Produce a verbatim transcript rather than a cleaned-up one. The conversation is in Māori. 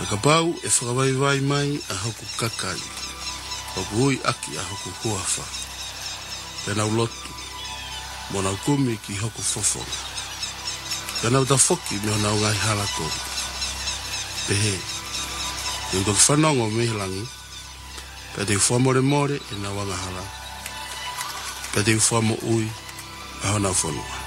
Kakapau e whakawai vai mai a hoku kakai. Hoku hui aki a hoku huafa. Pena ulotu. Mona ukumi ki hoku fofonga. Pena utafoki me ona ungai halakori. Pehe. E utoki whanongo mihilangi. Pea te ufua more more e na wanga hala. Pea te ufua mo ui a hona whanua.